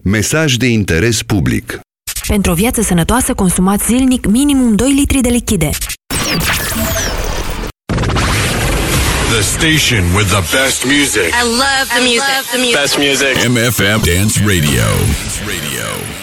Mesaj de interes public. Pentru o viață sănătoasă, consumați zilnic minimum 2 litri de lichide. The station with the best music. I love the music. Best music. MFM Dance Radio.